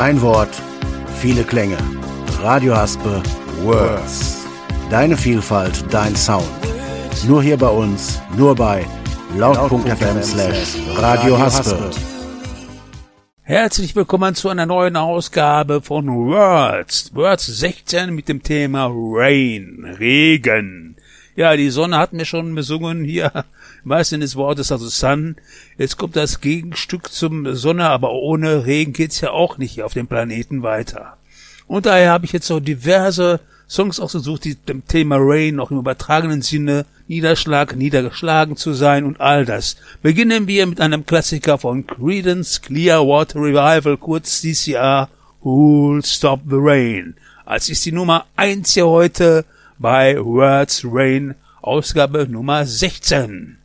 Ein Wort, viele Klänge. Radio Haspe, Words. Deine Vielfalt, dein Sound. Nur hier bei uns, nur bei laut.fm/Radio Haspe. Herzlich willkommen zu einer neuen Ausgabe von Words. Words 16 mit dem Thema Rain, Regen. Ja, die Sonne hatten wir schon besungen hier, im wahrsten Sinne des Wortes, also Sun. Jetzt kommt das Gegenstück zum Sonne, aber ohne Regen geht's ja auch nicht hier auf dem Planeten weiter. Und daher habe ich jetzt so diverse Songs ausgesucht, die dem Thema Rain auch im übertragenen Sinne Niederschlag, niedergeschlagen zu sein und all das. Beginnen wir mit einem Klassiker von Creedence Clearwater Revival, kurz CCR, Who'll Stop the Rain. Als ist die Nummer 1 hier heute bei Words Rain, Ausgabe Nummer 16.